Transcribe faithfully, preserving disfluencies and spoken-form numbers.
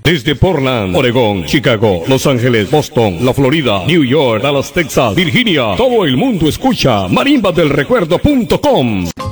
Desde Portland, Oregón, Chicago, Los Ángeles, Boston, la Florida, New York, Dallas, Texas, Virginia, todo el mundo escucha marimba del recuerdo punto com.